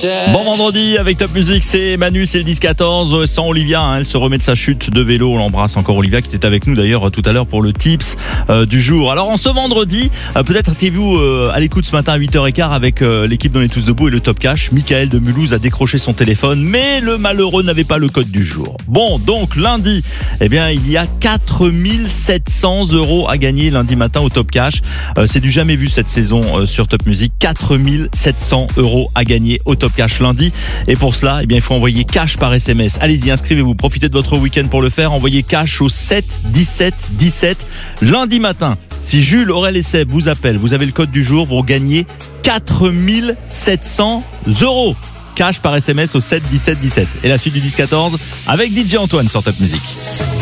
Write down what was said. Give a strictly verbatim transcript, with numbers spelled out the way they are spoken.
Bon vendredi avec Top Music, c'est Manu, c'est le dix quatorze. Sans Olivia, hein, elle se remet de sa chute de vélo. On l'embrasse encore, Olivia, qui était avec nous d'ailleurs tout à l'heure pour le tips euh, du jour. Alors en ce vendredi, euh, peut-être étiez-vous euh, à l'écoute ce matin à huit heures quinze avec euh, l'équipe d'On est tous debout et le Top Cash. Michael de Mulhouse a décroché son téléphone, mais le malheureux n'avait pas le code du jour. Bon, donc lundi, eh bien il y a quatre mille sept cents euros à gagner lundi matin au Top Cash. Euh, c'est du jamais vu cette saison euh, sur Top Music. quatre mille sept cents euros à gagner au Top Cash lundi. Et pour cela, eh bien, il faut envoyer cash par S M S. Allez-y, inscrivez-vous, profitez de votre week-end pour le faire. Envoyez cash au sept dix-sept dix-sept lundi matin. Si Jules, Aurel et Seb vous appellent, vous avez le code du jour, vous gagnez quatre mille sept cents euros. Cash par S M S au sept dix-sept dix-sept. Et la suite du dix quatorze avec D J Antoine sur Top Music.